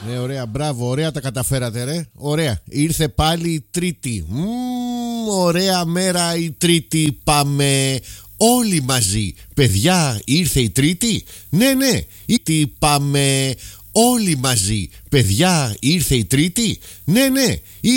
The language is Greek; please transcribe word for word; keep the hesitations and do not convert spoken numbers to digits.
Ναι, ωραία, μπράβο, ωραία τα καταφέρατε, ρε. Ωραία. Ήρθε πάλι η Τρίτη. Μμμ, ωραία μέρα η Τρίτη. Πάμε όλοι μαζί. Παιδιά, ήρθε η Τρίτη. Ναι, ναι. Τι πάμε όλοι μαζί. Παιδιά, ήρθε η Τρίτη. Ναι, ναι.